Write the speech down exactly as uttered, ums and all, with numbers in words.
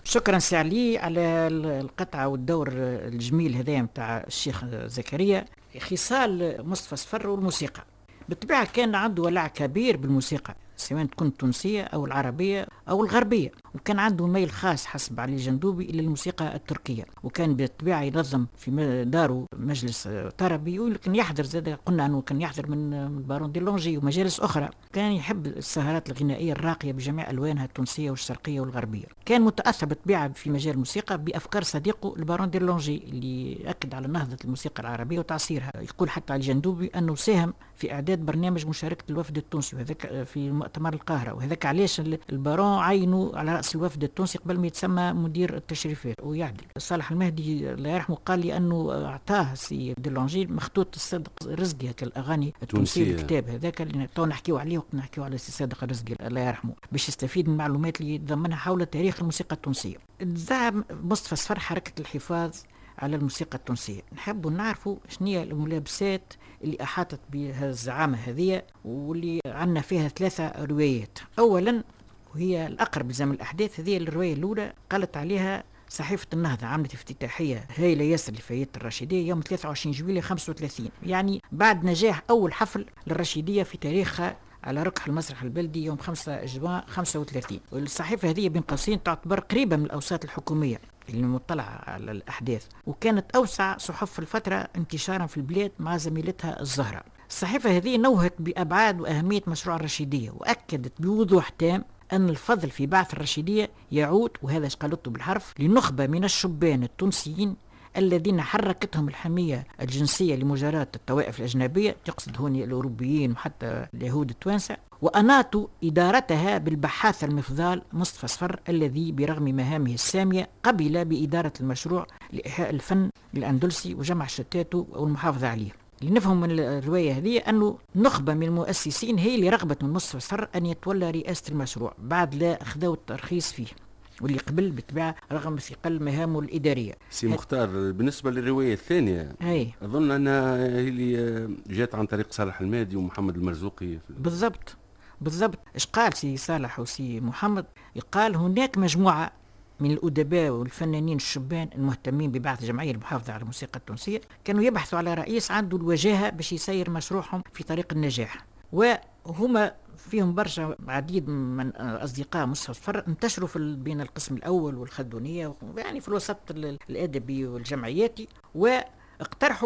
شكرا سي علي على القطعة والدور الجميل هذا متاع الشيخ زكريا. خصال مصطفى صفر والموسيقى بالطبيعة كان عنده ولع كبير بالموسيقى، سواء تكون التونسية أو العربية أو الغربية، وكان عنده ميل خاص حسب علي جندوبي إلى الموسيقى التركية، وكان بالطبيعة ينظم في داره مجلس طربي، ولكن يحضر زاد قلنا أنه كان يحضر من بارون دي لونجي ومجالس أخرى. كان يحب السهرات الغنائية الراقية بجميع ألوانها التونسية والشرقية والغربية. كان متأثر بالطبيعة في مجال الموسيقى بأفكار صديقه البارون دي لونجي اللي أكد على نهضة الموسيقى العربية وتعصيرها. يقول حتى علي جندوبي أنه ساهم في إعداد برنامج مشاركة الوفد التونسي وهذاك في مؤتمر القاهرة، وهذاك علاش البارون عينوا على رأس الوفد التونسي قبل ما يتسمى مدير التشريفات ويعدل. صالح المهدي الله يرحمه قال لي أنه أعطاه سي ديلونجي مخطوط الصدق رزقي كالأغاني التونسية الكتاب هذاك اللي تو نحكيو عليه ونحكيو على سي صادق رزقي الله يرحمه باش يستفيد من المعلومات اللي ضمنها حول تاريخ الموسيقى التونسية. دعم مصطفى صفر حركة الحفاظ على الموسيقى التونسية. نحب نعرفوا شنية الملابسات اللي أحاطت بها الزعامة هذه واللي عنا فيها ثلاثة روايات. أولا وهي الأقرب لزمن الأحداث، هذه الرواية الأولى قالت عليها صحيفة النهضة، عملت افتتاحية هايلة ياسر لفايدة الرشيدية يوم ثلاثة وعشرين جويلية خمسة وثلاثين، يعني بعد نجاح أول حفل للرشيدية في تاريخها على ركح المسرح البلدي يوم خمسة جوان خمسة وثلاثين. والصحيفة هذه بين قوسين تعتبر قريبة من الأوساط الحكومية المطلعة على الأحداث، وكانت أوسع صحف في الفترة انتشارا في البلاد مع زميلتها الزهرة. الصحيفة هذه نوهت بأبعاد وأهمية مشروع الرشيدية، وأكدت بوضوح تام أن الفضل في بعث الرشيدية يعود، وهذا قالته بالحرف، لنخبة من الشبان التونسيين الذين حركتهم الحمية الجنسية لمجاراة الطوائف الأجنبية، تقصد هون الأوروبيين وحتى اليهود التوانسة، وأناطوا إدارتها بالبحاث المفضال مصطفى صفر الذي برغم مهامه السامية قبل بإدارة المشروع لإحياء الفن الأندلسي وجمع شتاته والمحافظة عليه. اللي نفهم من الرواية هذه أنه نخبة من المؤسسين هي اللي رغبت من مصطفى صفر أن يتولى رئاسة المشروع بعد لا أخذوا الترخيص فيه، واللي قبل بالطبيعة رغم ثقل مهامه الإدارية. سي مختار، بالنسبة للرواية الثانية هي. أظن أنها هي اللي جات عن طريق صالح المهدي ومحمد المرزوقي. بالضبط بالضبط. إيش قال سي صالح وسي محمد؟ قال هناك مجموعة من الأدباء والفنانين الشبان المهتمين ببعث جمعية المحافظة على الموسيقى التونسية، كانوا يبحثوا على رئيس عنده الوجاهة باش يسير مشروعهم في طريق النجاح، وهما فيهم برشا عديد من أصدقاء مصطفى صفر انتشروا في بين القسم الأول والخدونية، يعني في الوسط الأدبي والجمعياتي، واقترحوا